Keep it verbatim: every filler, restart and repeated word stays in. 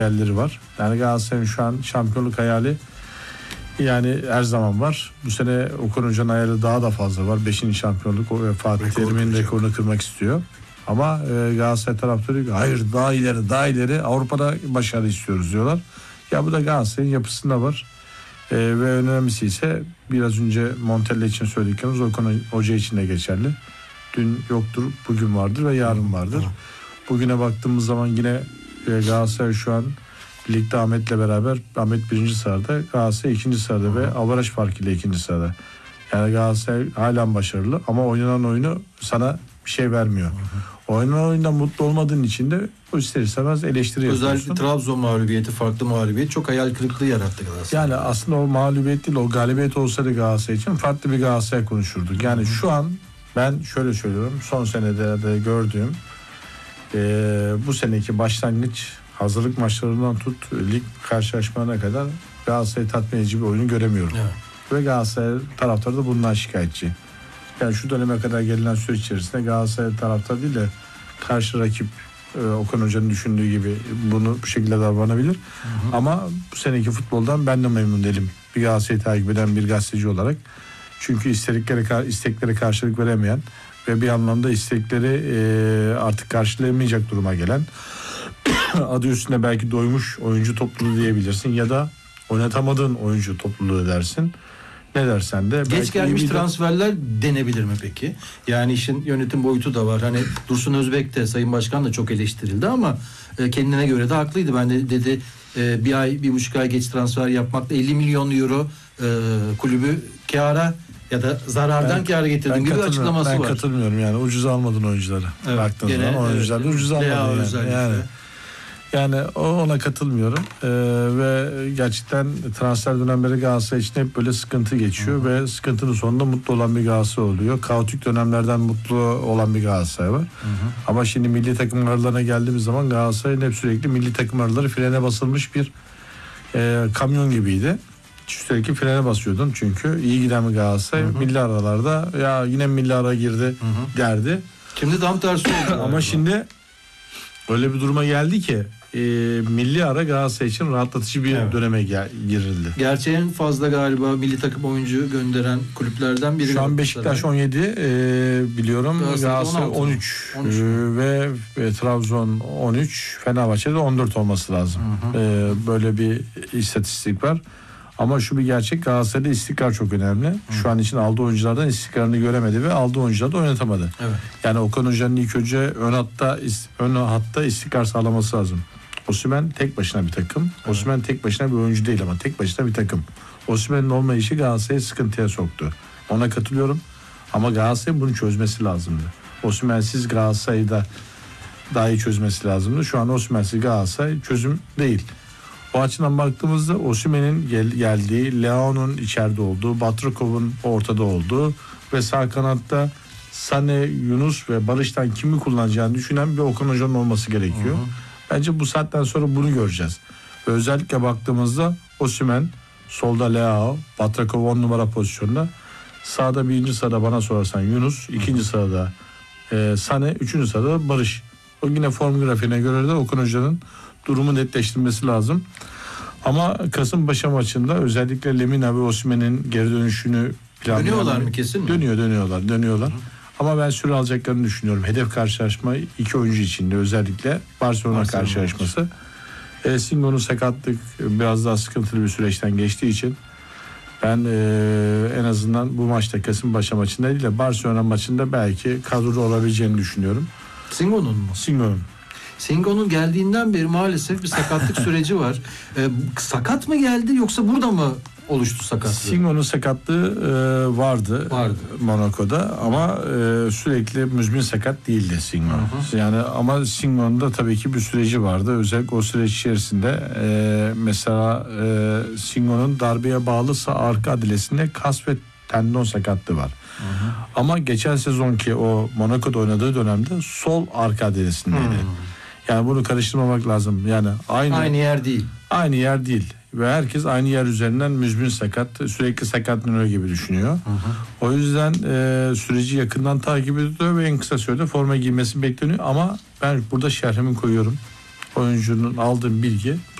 hayalleri var. Yani Galatasaray'ın şu an şampiyonluk hayali yani her zaman var. Bu sene Okan Hoca'nın hayali daha da fazla var. Beşinci şampiyonluk, o Fatih Terim'in rekorunu kırmak istiyor. Ama e, Galatasaray taraftarı hayır daha ileri daha ileri Avrupa'da başarı istiyoruz diyorlar. Ya bu da Galatasaray'ın yapısında var. E, ve önemlisi ise biraz önce Montella için söylediklerimiz Okan Hoca için de geçerli. Dün yoktur, bugün vardır ve yarın vardır. Bugüne baktığımız zaman yine e, Galatasaray şu an ligde Ahmet'le beraber, Ahmet birinci sırada, Galatasaray ikinci sırada Hı-hı. ve avaraj farkıyla ikinci sırada. Yani Galatasaray halen başarılı ama oynanan oyunu sana bir şey vermiyor. Hı-hı. Oynanan oyundan mutlu olmadığın için de o ister istemez eleştiri yapıyorsun. Özellikle Trabzon mağlubiyeti, farklı mağlubiyet çok hayal kırıklığı yarattı Galatasaray. Yani aslında o mağlubiyet değil, o galibiyet olsaydı Galatasaray için farklı bir Galatasaray konuşurduk. Yani Hı-hı. şu an ben şöyle söylüyorum, son senede de gördüğüm e, bu seneki başlangıç hazırlık maçlarından tut lig karşılaşmalarına kadar Galatasaray tatmin edici bir oyunu göremiyorum. Evet. Ve Galatasaray taraftarı da bundan şikayetçi. Yani şu döneme kadar gelinen süreç içerisinde Galatasaray taraftarı değil de karşı rakip e, Okan Hoca'nın düşündüğü gibi bunu bu şekilde davranabilir. Hı hı. Ama bu seneki futboldan ben de memnun değilim. Bir Galatasaray'ı takip eden bir gazeteci olarak. Çünkü istekleri, istekleri karşılık veremeyen ve bir anlamda istekleri e, artık karşılayamayacak duruma gelen adı üstünde belki doymuş oyuncu topluluğu diyebilirsin ya da oynatamadığın oyuncu topluluğu dersin. Ne dersen de. Geç gelmiş transferler denebilir mi peki? Yani işin yönetim boyutu da var. Hani Dursun Özbek de Sayın Başkan da çok eleştirildi ama kendine göre de haklıydı. Ben de dedi bir ay, bir buçuk ay geç transfer yapmakla elli milyon euro kulübü kâra ya da zarardan ben, kâra getirdiğim gibi bir açıklaması ben var. Ben katılmıyorum yani ucuz almadın oyuncuları. Evet, baktığın zaman oyuncuları evet, ucuz almadın yani. yani. Yani ona katılmıyorum ee, ve gerçekten transfer dönemleri Galatasaray için hep böyle sıkıntı geçiyor. Hı hı. Ve sıkıntının sonunda mutlu olan bir Galatasaray oluyor. Kaotik dönemlerden mutlu olan bir Galatasaray var. Hı hı. Ama şimdi milli takım aralarına geldiğimiz zaman Galatasaray'ın hep sürekli milli takım araları frene basılmış bir e, kamyon gibiydi. Sürekli frene basıyordun çünkü iyi giden bir Galatasaray hı hı. milli aralarda ya yine milli ara girdi hı hı. derdi. Şimdi tam tersi oldu. Ama şimdi öyle bir duruma geldi ki e, milli ara Galatasaray için rahatlatıcı bir evet. döneme gel- girildi. Gerçi en fazla galiba milli takım oyuncu gönderen kulüplerden biri. Şu an Beşiktaş on yedi e, biliyorum. Galatasaray on üç, on üç. E, ve, ve Trabzon on üç, Fenerbahçe'de on dört olması lazım. Hı hı. E, böyle bir istatistik var. Ama şu bir gerçek, Galatasaray'da istikrar çok önemli. Hı. Şu an için aldığı oyunculardan istikrarını göremedi ve aldığı oyuncuları da oynatamadı. Evet. Yani Okan Hoca'nın ilk önce ön hatta ön hatta istikrar sağlaması lazım. Osimhen tek başına bir takım. Evet. Osimhen tek başına bir oyuncu değil ama tek başına bir takım. Osimhen'in olmayışı Galatasaray'ı sıkıntıya soktu. Ona katılıyorum. Ama Galatasaray'ın bunu çözmesi lazımdı. Osimhen'siz Galatasaray'da daha iyi çözmesi lazımdı. Şu an Osimhen'siz Galatasaray çözüm değil. O açıdan baktığımızda Osimhen'in gel- geldiği, Leao'nun içeride olduğu, Batrakov'un ortada olduğu ve sağ kanatta Sané, Yunus ve Barış'tan kimi kullanacağını düşünen bir Okan Hoca'nın olması gerekiyor. Hı hı. Bence bu saatten sonra bunu göreceğiz. Ve özellikle baktığımızda Osimhen, solda Leao, Batrakov on numara pozisyonda, sağda birinci sırada bana sorarsan Yunus, ikinci sırada e, Sané, üçüncü sırada Barış. O yine form grafiğine göre de Okan Hoca'nın durumu netleştirmesi lazım. Ama Kasımpaşa maçında özellikle Lemina ve Osimhen'in geri dönüşünü planlayan... Dönüyorlar mı kesin mi? Dönüyor, dönüyorlar, dönüyorlar. Hı. Ama ben süre alacaklarını düşünüyorum. Hedef karşılaşma iki oyuncu içinde, özellikle Barcelona, Barcelona karşılaşması. E, Singo'nun sakatlık biraz daha sıkıntılı bir süreçten geçtiği için ben e, en azından bu maçta Kasımpaşa maçında değil de Barcelona maçında belki kadroda olabileceğini düşünüyorum. Singo'nun mu? Singo'nun. Singo'nun geldiğinden beri maalesef bir sakatlık süreci var. Ee, sakat mı geldi yoksa burada mı oluştu sakatlığı? Singo'nun sakatlığı e, vardı, vardı Monaco'da ama e, sürekli müzmin sakat değildi Singo. Hı hı. Yani ama Singo'nun da tabii ki bir süreci vardı. Özellikle o süreç içerisinde e, mesela e, Singo'nun darbeye bağlı sağ arka adilesinde kas ve tendon sakatlığı var. Hı hı. Ama geçen sezonki o Monaco'da oynadığı dönemde sol arka adilesindeydi. Hı. Yani bunu karıştırmamak lazım. Yani aynı aynı yer değil. Aynı yer değil. Ve herkes aynı yer üzerinden müzmin sakat, sürekli sakatlanıyor gibi düşünüyor. Hı hı. O yüzden e, süreci yakından takip ediyor ve en kısa sürede forma giymesi bekleniyor. Ama ben burada şerhimi koyuyorum. oyuncunun aldığım bilgi